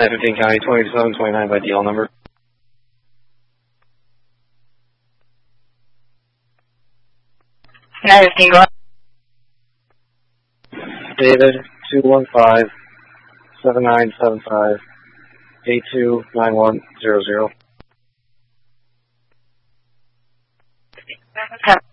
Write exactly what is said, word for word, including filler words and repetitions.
nine fifteen County, twenty-seven twenty-nine by D L number. nine fifteen, go ahead. David, two one five, seven nine seven five, eight two nine one zero zero. Okay.